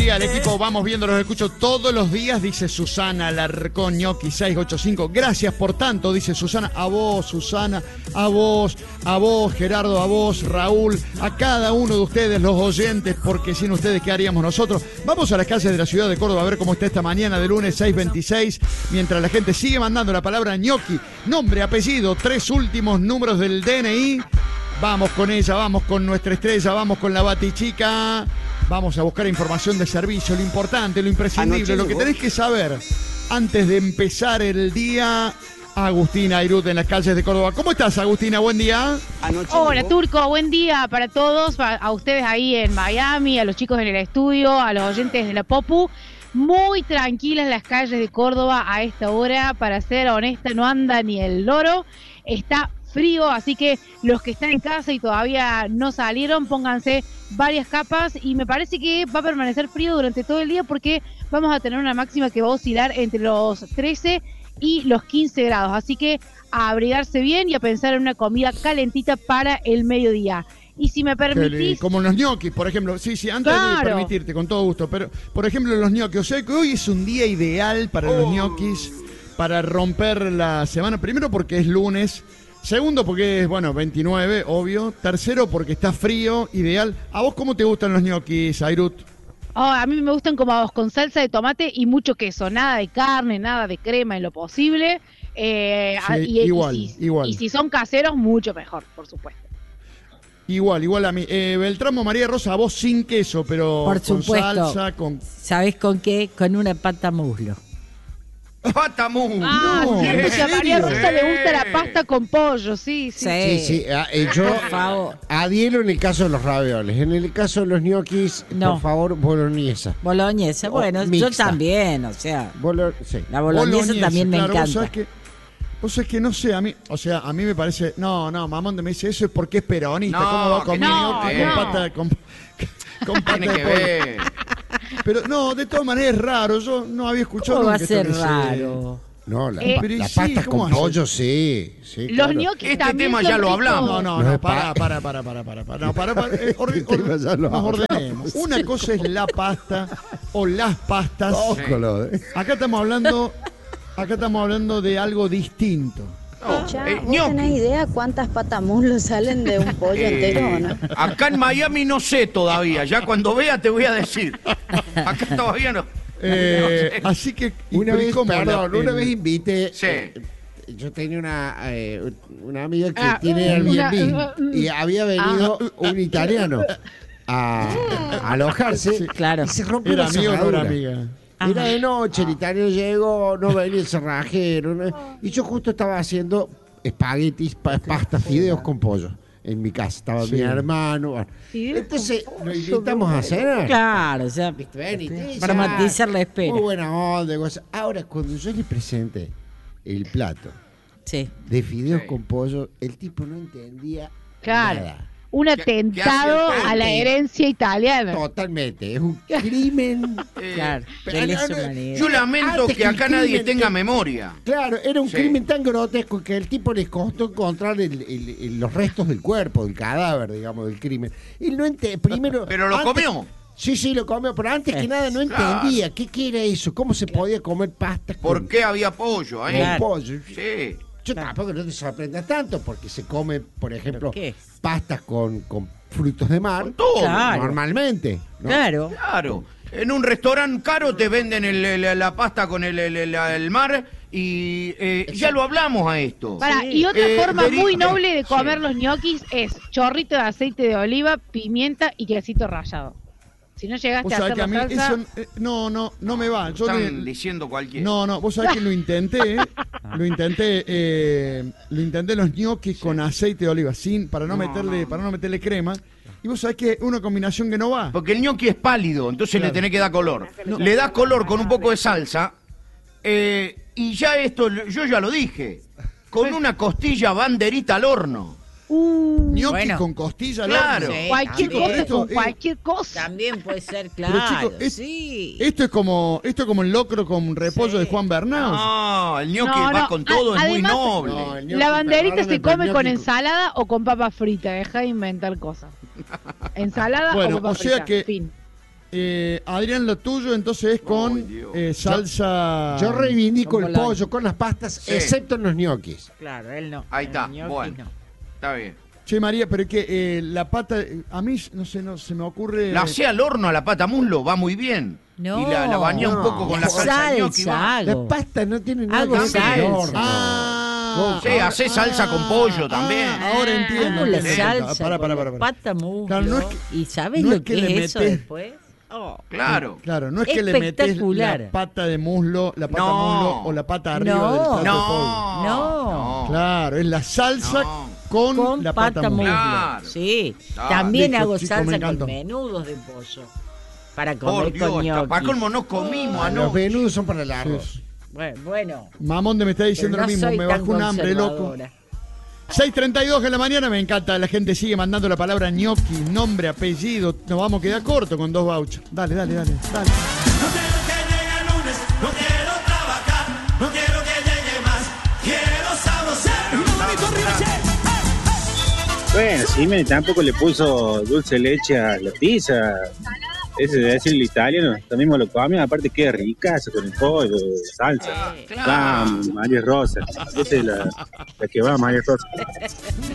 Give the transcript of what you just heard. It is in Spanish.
día al equipo. Vamos viendo, los escucho todos los días, dice Susana Larcón, Ñoqui 685. Gracias por tanto, dice Susana. A vos, Susana, a vos, Gerardo, a vos, Raúl, a cada uno de ustedes, los oyentes, porque sin ustedes, ¿qué haríamos nosotros? Vamos a las calles de la ciudad de Córdoba a ver cómo está esta mañana de lunes 626, mientras la gente sigue mandando la palabra ñoqui, nombre, apellido, 3 últimos números del DNI. Vamos con ella, vamos con nuestra estrella, vamos con la Batichica. Vamos a buscar información de servicio, lo importante, lo imprescindible, lo que tenés que saber antes de empezar el día. Agustina Airut en las calles de Córdoba. ¿Cómo estás, Agustina? Buen día. Hola, Turco. Buen día para todos, a ustedes ahí en Miami, a los chicos en el estudio, a los oyentes de la Popu. Muy tranquilas las calles de Córdoba a esta hora. Para ser honesta, no anda ni el loro. Está frío, así que los que están en casa y todavía no salieron, pónganse varias capas y me parece que va a permanecer frío durante todo el día porque vamos a tener una máxima que va a oscilar entre los 13 y los 15 grados, así que a abrigarse bien y a pensar en una comida calentita para el mediodía. Y si me permitís... Como los ñoquis, por ejemplo. Sí, antes de permitirte, con todo gusto, pero por ejemplo los ñoquis, o sea que hoy es un día ideal para los ñoquis, para romper la semana, primero porque es lunes. Segundo, porque es, 29, obvio. Tercero, porque está frío, ideal. ¿A vos cómo te gustan los ñoquis, Airut? A mí me gustan como a vos, con salsa de tomate y mucho queso. Nada de carne, nada de crema en lo posible. Igual. Y si son caseros, mucho mejor, por supuesto. Igual a mí. Beltramo, María Rosa, a vos sin queso, pero por con supuesto. Salsa, con... ¿Sabés con qué? Con una pata muslo. ¡Pata muslo! No, cierto que a María Rosa le gusta la pasta con pollo, sí. Yo adhiero en el caso de los ravioles. En el caso de los ñoquis, por favor, boloñesa. Boloñesa, bueno, mixta. yo también, o sea. Sí. La boloñesa también me encanta. Vos sabés que no sé, a mí me parece, no, Mamón me dice eso es porque es peronista, ¿cómo va a comer ñoqui con pata con pata Tiene de que pollo? ver. Pero no, de todas maneras es raro, yo no había escuchado. ¿Cómo va a nunca ser esto que raro? No, la pasta ¿cómo con hace? pollo, sí. Los claro. ñoquis Este también tema son ya lo ricos. hablamos. No, para. Nos ordenemos. Una cosa es la pasta o las pastas. Acá estamos hablando de algo distinto. ¿Vos tenés idea cuántas patamuslos salen de un pollo entero o no? Acá en Miami no sé todavía. Ya cuando vea te voy a decir. Acá todavía no. Así que una vez invité. Sí. Yo tenía una amiga que tiene Airbnb y había venido un italiano a alojarse. Sí, claro. Y se rompió ¿Era la amigo o no cerradura. era amiga? Era de noche, el italiano llegó, no venía el cerrajero. Y yo justo estaba haciendo espaguetis, pasta, fideos con pollo en mi casa. Estaba mi hermano. Bueno. Entonces lo invitamos a cenar. Claro, o sea, para matizar la espera. Muy buena onda. Ahora, cuando yo le presenté el plato de fideos con pollo, el tipo no entendía nada. Un atentado a la herencia italiana. Totalmente, es un crimen. Claro, yo lamento que acá nadie tenga memoria. Claro, era un crimen tan grotesco que al tipo les costó encontrar los restos del cuerpo, del cadáver, digamos, del crimen. Y no primero. Pero lo comió. Sí, lo comió, pero antes que nada no entendía qué era eso, cómo se podía comer pasta ¿Por qué había pollo ahí? Con pollo. Sí. Yo tampoco no te sorprendas tanto, porque se come, por ejemplo, pastas con frutos de mar. Todo. Normalmente. ¿no? Claro. En un restaurante caro te venden la pasta con el mar y ya lo hablamos a esto. Y otra forma muy noble de comer los ñoquis es chorrito de aceite de oliva, pimienta y quesito rallado. Si no llegaste a hacer la salsa... no me va. Están diciendo cualquiera. No, vos sabés que lo intenté, los ñoquis con aceite de oliva, para no meterle crema. Y vos sabés que es una combinación que no va. Porque el ñoqui es pálido, entonces le tenés que dar color. Le das color con un poco de salsa, y ya esto, yo ya lo dije, con una costilla banderita al horno. Ñoqui con costilla, claro. Cualquier cosa. También puede ser, Pero, chicos, esto es como el locro con repollo de Juan Bernal. No, el ñoqui va con todo, es muy noble. La banderita se come con ensalada o con papa frita, deja de inventar cosas. Ensalada o papa frita. Que, fin. Adrián, lo tuyo entonces es con salsa. Yo reivindico Con el bolaño. pollo con las pastas, Sí. excepto en los ñoquis. Claro, él no. Ahí está, El ñoqui bueno. no. Está bien. Che, María, pero es que la pata, a mí, no sé, no se me ocurre. La hacía al horno a la pata muslo, va muy bien. No. Y la bañé un poco con la salsa ñoqui, va. La hago. pasta no tiene nada Hago que ver con el salsa. horno. Sí, hace salsa con pollo también. Ahora entiendo. Hago la entiendo. salsa Pará, con pará. la pata muslo. Claro, no es que- ¿Y sabes no lo es que que le es eso metés- después? Oh. Claro. Claro, no es que le metes Espectacular. la pata de muslo, la pata No. muslo o la pata arriba No. del plato de pollo. No. Claro, es la salsa No. con la pata muslo. Claro. Sí. Claro. También Listo, hago chico, me salsa con encantó. menudos de pollo. Para Por comer Dios, con ñoqui. para colmo no comimos Los anoche. menudos son para el arroz. Bueno. Mamón de me está diciendo pero lo no mismo, soy me tan bajó un hambre loco. conservadora. 6:32 de la mañana, me encanta, la gente sigue mandando la palabra ñoqui, nombre, apellido, nos vamos a quedar corto con 2 vouchers. Dale. No quiero que llegue el lunes, no quiero trabajar, no quiero que llegue más, quiero saborear un bonito Ricochet. Bueno, Jiménez tampoco le puso dulce de leche a la pizza. Ese de decir el italiano, lo mismo lo come, aparte queda ricazo con el pollo, salsa. Claro. Va, María Rosa. Esa es la que va, María Rosa.